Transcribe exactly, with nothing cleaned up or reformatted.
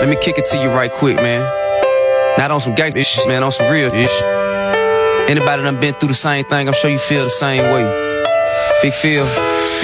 Let me kick it to you right quick, man. Not on some gangsta shit, man, on some real shit. Anybody done been through the same thing, I'm sure you feel the same way. Big Phil.